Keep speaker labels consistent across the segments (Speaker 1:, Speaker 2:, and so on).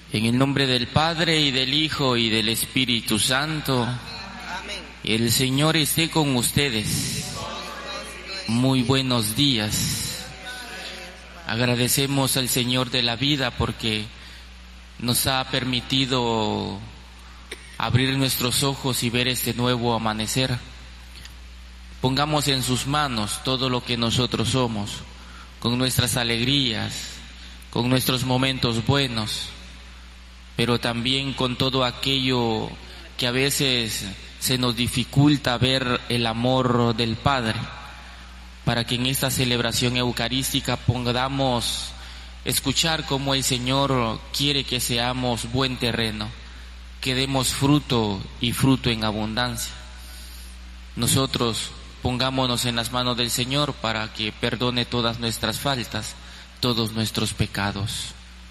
Speaker 1: En el nombre del Padre, y del Hijo, y del Espíritu Santo.
Speaker 2: Amén.
Speaker 1: El Señor esté con ustedes. Muy buenos días. Agradecemos al Señor de la vida porque nos ha permitido abrir nuestros ojos y ver este nuevo amanecer. Pongamos en sus manos todo lo que nosotros somos, con nuestras alegrías, con nuestros momentos buenos, pero también con todo aquello que a veces se nos dificulta ver el amor del Padre, para que en esta celebración eucarística podamos escuchar cómo el Señor quiere que seamos buen terreno, que demos fruto y fruto en abundancia. Nosotros pongámonos en las manos del Señor para que perdone todas nuestras faltas, todos nuestros pecados.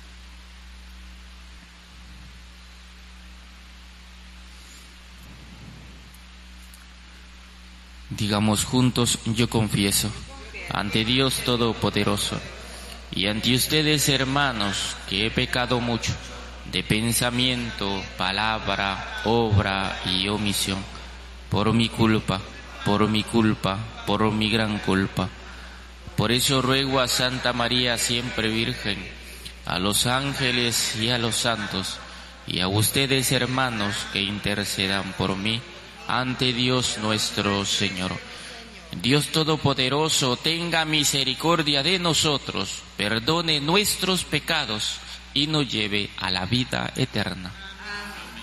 Speaker 1: Digamos juntos: yo confieso ante Dios Todopoderoso y ante ustedes, hermanos, que he pecado mucho de pensamiento, palabra, obra y omisión, por mi culpa, por mi gran culpa. Por eso ruego a Santa María siempre Virgen, a los ángeles y a los santos, y a ustedes, hermanos, que intercedan por mí ante Dios nuestro Señor. Dios Todopoderoso, tenga misericordia de nosotros, perdone nuestros pecados y nos lleve a la vida eterna.